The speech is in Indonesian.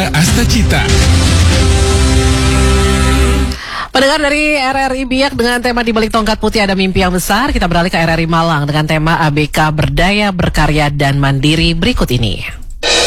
Angga Astacita. Pendengar dari RRI Biak dengan tema Di Balik Tongkat Putih Ada Mimpi Yang Besar, kita beralih ke RRI Malang dengan tema ABK Berdaya, Berkarya, dan Mandiri berikut ini.